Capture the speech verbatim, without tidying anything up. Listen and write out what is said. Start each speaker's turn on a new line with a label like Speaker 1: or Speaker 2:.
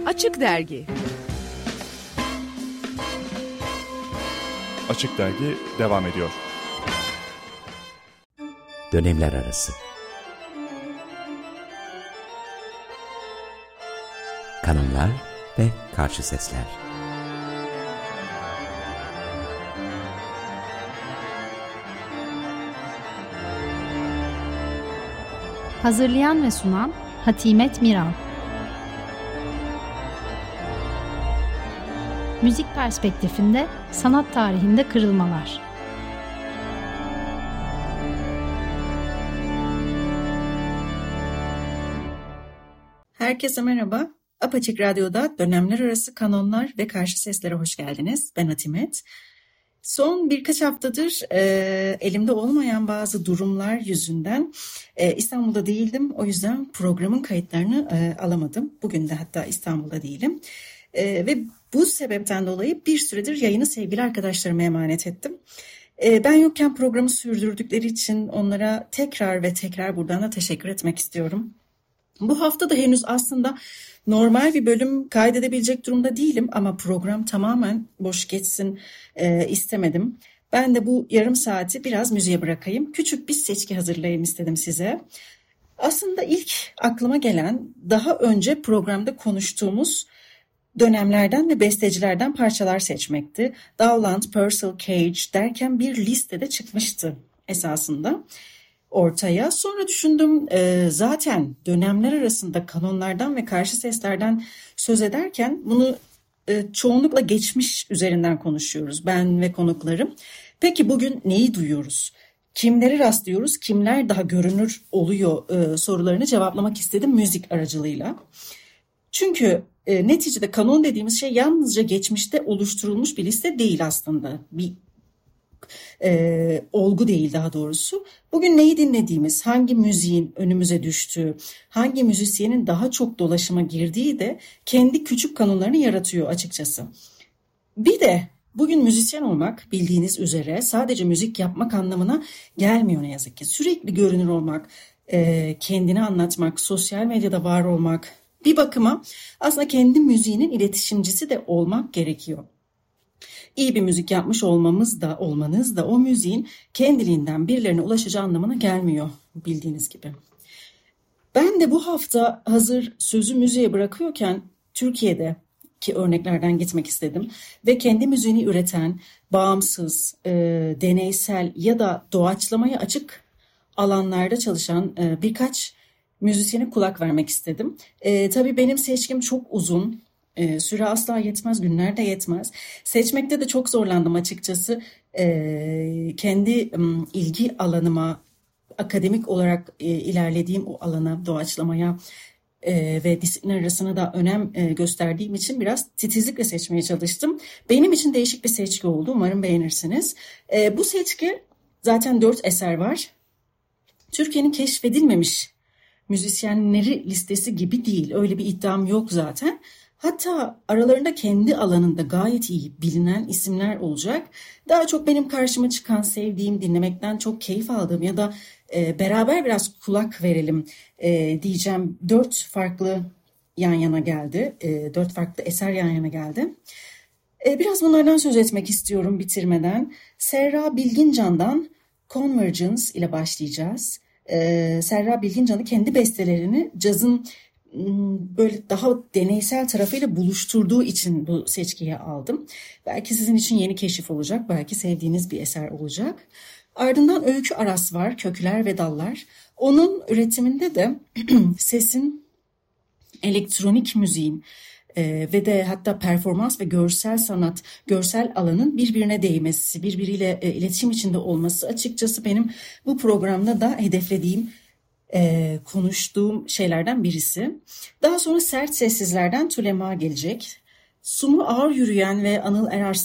Speaker 1: Açık Dergi.
Speaker 2: Açık Dergi devam ediyor.
Speaker 3: Dönemler arası. Kanunlar ve karşı sesler.
Speaker 4: Hazırlayan ve sunan Hatimet Miran. Müzik perspektifinde sanat tarihinde kırılmalar.
Speaker 5: Herkese merhaba. Apaçık Radyo'da dönemler arası kanonlar ve karşı seslere hoş geldiniz. Ben Hatimet. Son birkaç haftadır e, elimde olmayan bazı durumlar yüzünden e, İstanbul'da değildim. O yüzden programın kayıtlarını e, alamadım. Bugün de hatta İstanbul'da değilim. E, ve bu sebepten dolayı bir süredir yayını sevgili arkadaşlarıma emanet ettim. E, ben yokken programı sürdürdükleri için onlara tekrar ve tekrar buradan da teşekkür etmek istiyorum. Bu hafta da henüz aslında normal bir bölüm kaydedebilecek durumda değilim ama program tamamen boş geçsin e, istemedim. Ben de bu yarım saati biraz müziğe bırakayım. Küçük bir seçki hazırlayayım istedim size. Aslında ilk aklıma gelen daha önce programda konuştuğumuz dönemlerden ve bestecilerden parçalar seçmekti. Dowland, Purcell, Cage derken bir listede çıkmıştı esasında ortaya. Sonra düşündüm e, zaten dönemler arasında kanonlardan ve karşı seslerden söz ederken bunu e, çoğunlukla geçmiş üzerinden konuşuyoruz ben ve konuklarım. Peki bugün neyi duyuyoruz? Kimleri rastlıyoruz? Kimler daha görünür oluyor e, sorularını cevaplamak istedim müzik aracılığıyla. Çünkü e, neticede kanon dediğimiz şey yalnızca geçmişte oluşturulmuş bir liste değil aslında. Bir e, olgu değil daha doğrusu. Bugün neyi dinlediğimiz, hangi müziğin önümüze düştüğü, hangi müzisyenin daha çok dolaşıma girdiği de kendi küçük kanunlarını yaratıyor açıkçası. Bir de bugün müzisyen olmak bildiğiniz üzere sadece müzik yapmak anlamına gelmiyor ne yazık ki. Sürekli görünür olmak, e, kendini anlatmak, sosyal medyada var olmak, bir bakıma aslında kendi müziğinin iletişimcisi de olmak gerekiyor. İyi bir müzik yapmış olmamız da olmanız da o müziğin kendiliğinden birilerine ulaşacağı anlamına gelmiyor bildiğiniz gibi. Ben de bu hafta hazır sözü müziğe bırakıyorken Türkiye'deki örneklerden gitmek istedim. Ve kendi müziğini üreten, bağımsız, e, deneysel ya da doğaçlamaya açık alanlarda çalışan e, birkaç müzisyene kulak vermek istedim. E, tabii benim seçkim çok uzun. E, süre asla yetmez, günler de yetmez. Seçmekte de çok zorlandım açıkçası. E, kendi um, ilgi alanıma, akademik olarak e, ilerlediğim o alana, doğaçlamaya e, ve disiplin arasına da önem e, gösterdiğim için biraz titizlikle seçmeye çalıştım. Benim için değişik bir seçki oldu. Umarım beğenirsiniz. E, bu seçki zaten dört eser var. Türkiye'nin keşfedilmemiş müzisyenleri listesi gibi değil. Öyle bir iddiam yok zaten. Hatta aralarında kendi alanında gayet iyi bilinen isimler olacak. Daha çok benim karşıma çıkan, sevdiğim, dinlemekten çok keyif aldığım ya da e, beraber biraz kulak verelim e, diyeceğim dört farklı yan yana geldi. E, dört farklı eser yan yana geldi. E, biraz bunlardan söz etmek istiyorum bitirmeden. Serra Bilgincan'dan Convergence ile başlayacağız. E, Serra Bilgincan'ı kendi bestelerini cazın böyle daha deneysel tarafıyla buluşturduğu için bu seçkiye aldım. Belki sizin için yeni keşif olacak, belki sevdiğiniz bir eser olacak. Ardından Öykü Aras var, Kökler ve Dallar. Onun üretiminde de sesin, elektronik müziğin e, ve de hatta performans ve görsel sanat, görsel alanın birbirine değmesi, birbiriyle e, iletişim içinde olması açıkçası benim bu programda da hedeflediğim Ee, konuştuğum şeylerden birisi. Daha sonra Sert Sessizlerden Tulema gelecek. Sumu ağır yürüyen ve Anıl Erarslan